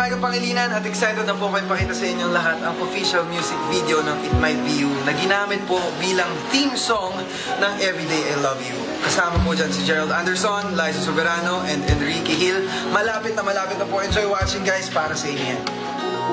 Mike Pangilinan at excited na po kayo pakita sa inyong lahat ang official music video ng It Might Be You na ginamit po bilang theme song ng Everyday I Love You. Kasama po dyan si Gerald Anderson, Liza Soberano, and Enrique Hill. Malapit na po. Enjoy watching guys, para sa inyo yan.